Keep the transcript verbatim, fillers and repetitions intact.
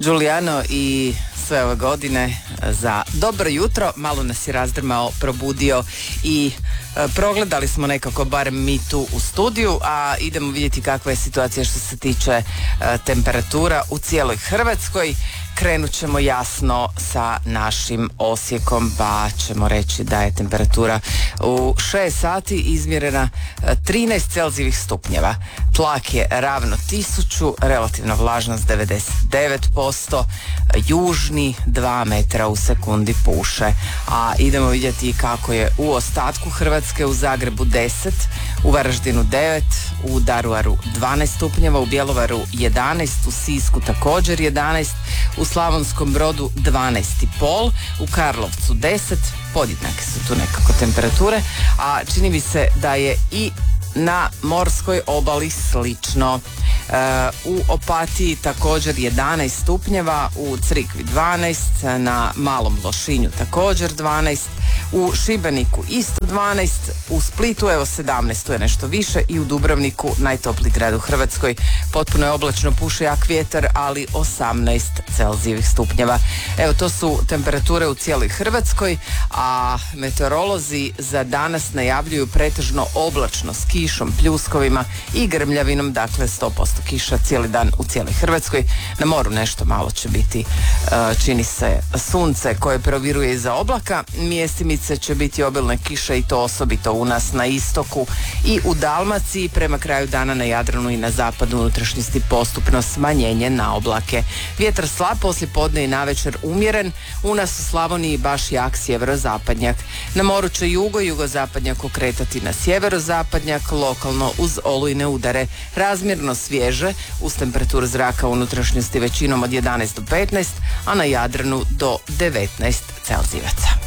Giuliano i sve ove godine za dobro jutro. Malo nas je razdrmao, probudio i e, progledali smo nekako barem mi tu u studiju, a idemo vidjeti kakva je situacija što se tiče e, temperatura u cijeloj Hrvatskoj. Krenut ćemo jasno sa našim Osijekom, pa ćemo reći da je temperatura u šest sati izmjerena trinaest celzijevih stupnjeva. Tlak je ravno tisuću, relativna vlažnost devedeset devet posto, južni dva metra u sekundi puše. A idemo vidjeti kako je u ostatku Hrvatske, u Zagrebu deset, u Varaždinu devet, u Daruvaru dvanaest stupnjeva, u Bjelovaru jedanaest, u Sisku također jedanaest, u Slavonskom Brodu dvanaest i pol, u Karlovcu deset, podjednake su tu nekako temperature, a čini mi se da je i na morskoj obali slično. E, u Opatiji također jedanaest stupnjeva, u Crikvi dvanaest, na Malom Lošinju također dvanaest, u Šibeniku isto dvanaest, u Splitu evo sedamnaest, tu je nešto više, i u Dubrovniku, najtopliji grad u Hrvatskoj, potpuno je oblačno, puše jak vjetar, ali osamnaest celzijevih stupnjeva. Evo, to su temperature u cijeloj Hrvatskoj, a meteorolozi za danas najavljuju pretežno oblačno s kišom, pljuskovima i grmljavinom, dakle sto posto kiša cijeli dan u cijeloj Hrvatskoj. Na moru nešto malo će biti, čini se, sunce koje proviruje iza oblaka. Mjestimice će biti obilne kiše i to osobito u nas na istoku i u Dalmaciji. Prema kraju dana na Jadranu i na zapadu unutrašnjosti postupno smanjenje na oblake. Vjetar slab, poslije podne i navečer umjeren. U nas u Slavoniji baš jak sjeverozapadnjak. Na moru će jugo i jugozapadnjak okretati na sjeverozapadnjak, lokalno uz olujne udare. Razmjerno svježe, uz temperaturu zraka u unutrašnjosti većinom od jedanaest do petnaest, a na Jadranu do devetnaest celzijevaca.